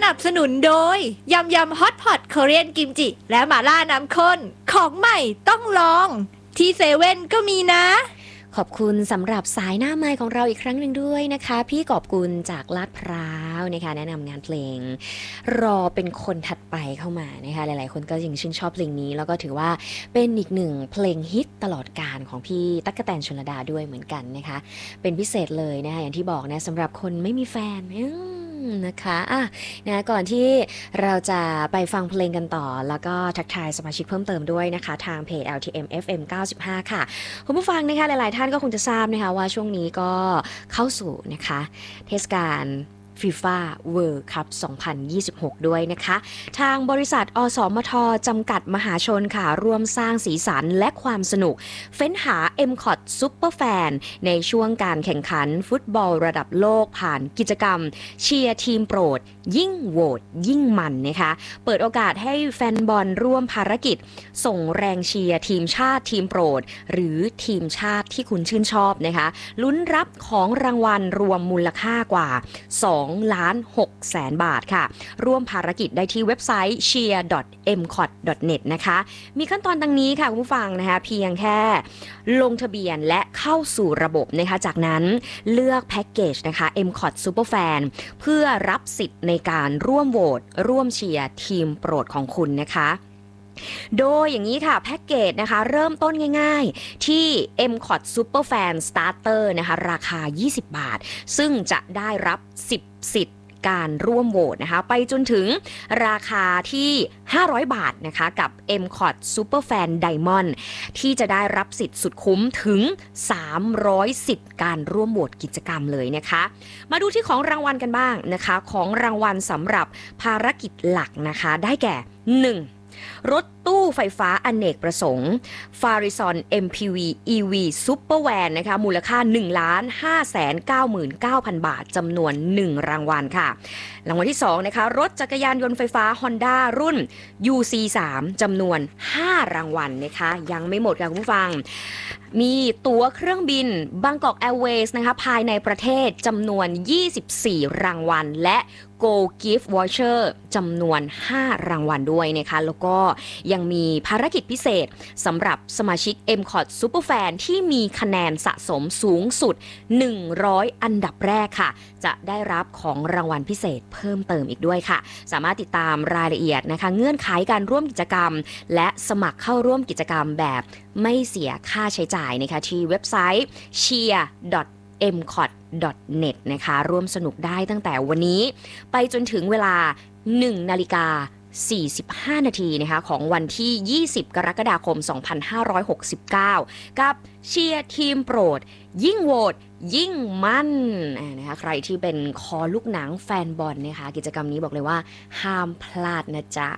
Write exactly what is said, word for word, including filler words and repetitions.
นับสนุนโดยยำยำฮอตพอตคอเรียนกิมจิและหม่าล่าน้ำข้นของใหม่ต้องลองที่เซเว่นก็มีนะขอบคุณสำหรับสายหน้าไมค์ของเราอีกครั้งหนึ่งด้วยนะคะพี่กอบกุลจากลาดพร้าวนะคะแนะนำงานเพลงรอเป็นคนถัดไปเข้ามานะคะหลายๆคนก็ยังชื่นชอบเพลงนี้แล้วก็ถือว่าเป็นอีกหนึ่งเพลงฮิตตลอดกาลของพี่ตั๊กแตนชลดาด้วยเหมือนกันนะคะเป็นพิเศษเลยนะคะอย่างที่บอกนะสำหรับคนไม่มีแฟนนะคะอ่ะนะก่อนที่เราจะไปฟังเพลงกันต่อแล้วก็ทักทายสมาชิกเพิ่มเติมด้วยนะคะทางเพจ แอล ที เอ็ม เอฟ เอ็ม เก้าสิบห้า ค่ะคุณผู้ฟังนะคะหลายๆท่านก็คงจะทราบนะคะว่าช่วงนี้ก็เข้าสู่นะคะเทศกาลฟีฟ่าเวิลด์คัพสองพันยี่สิบหกด้วยนะคะทางบริษัทอสมทจำกัดมหาชนค่ะร่วมสร้างสีสันและความสนุกเฟ้นหา เอ็ม ซี โอ ที Super Fan ในช่วงการแข่งขันฟุตบอลระดับโลกผ่านกิจกรรมเชียร์ทีมโปรดยิ่งโหวตยิ่งมันนะคะเปิดโอกาสให้แฟนบอลร่วมภารกิจส่งแรงเชียร์ทีมชาติทีมโปรดหรือทีมชาติที่คุณชื่นชอบนะคะลุ้นรับของรางวัลรวมมูลค่ากว่าสองล้านหกแสนบาทค่ะร่วมภารกิจได้ที่เว็บไซต์ เชียร์ ดอท เอ็ม ซี โอ ที ดอท เน็ต นะคะมีขั้นตอนดังนี้ค่ะคุณผู้ฟังนะคะเพียงแค่ลงทะเบียนและเข้าสู่ระบบนะคะจากนั้นเลือกแพ็กเกจนะคะ เอ็ม ซี โอ ที Super Fan เพื่อรับสิทธิ์ในการร่วมโหวตร่วมเชียร์ทีมโปรดของคุณนะคะโดยอย่างนี้ค่ะแพ็กเกจนะคะเริ่มต้นง่ายๆที่ เอ็ม ซี โอ ที Super Fan Starter นะคะราคายี่สิบบาทซึ่งจะได้รับสิบสิทธิ์การร่วมโหวตนะคะไปจนถึงราคาที่ห้าร้อยบาทนะคะกับ เอ็ม ซี โอ ที Super Fan Diamond ที่จะได้รับสิทธิ์สุดคุ้มถึงสามร้อยสิทธิ์การร่วมโหวตกิจกรรมเลยนะคะมาดูที่ของรางวัลกันบ้างนะคะของรางวัลสำหรับภารกิจหลักนะคะได้แก่หนึ่งรถตู้ไฟฟ้าอเนกประสงค์ Farizon เอ็ม พี วี อี วี Super Van นะคะมูลค่า หนึ่งล้านห้าแสนเก้าหมื่นเก้าพัน บาทจำนวนหนึ่งรางวัลค่ะรางวัลที่สองนะคะรถจักรยานยนต์ไฟฟ้า Honda รุ่น ยู ซี สาม จำนวนห้ารางวัลนะคะยังไม่หมดค่ะคุณผู้ฟังมีตั๋วเครื่องบิน Bangkok Airways นะคะภายในประเทศจำนวนยี่สิบสี่รางวัลและ Go Gift Voucher จำนวนห้ารางวัลด้วยนะคะแล้วก็ยังมีภารกิจพิเศษสำหรับสมาชิก เอ็ม ซี โอ ที Super Fan ที่มีคะแนนสะสมสูงสุดหนึ่งร้อยอันดับแรกค่ะจะได้รับของรางวัลพิเศษเพิ่มเติมอีกด้วยค่ะสามารถติดตามรายละเอียดนะคะเงื่อนไขการร่วมกิจกรรมและสมัครเข้าร่วมกิจกรรมแบบไม่เสียค่าใช้จ่ายนะคะที่เว็บไซต์ เชียร์ ดอท เอ็ม ซี โอ ที ดอท เน็ต นะคะร่วมสนุกได้ตั้งแต่วันนี้ไปจนถึงเวลา หนึ่งนาฬิกาสี่สิบห้า นาทีนะคะของวันที่ยี่สิบกรกฎาคมสองพันห้าร้อยหกสิบเก้ากับเชียร์ทีมโปรดยิ่งโหวตยิ่งมันนะคะใครที่เป็นคอลูกหนังแฟนบอลนะคะกิจกรรมนี้บอกเลยว่าห้ามพลาดนะจ๊ะ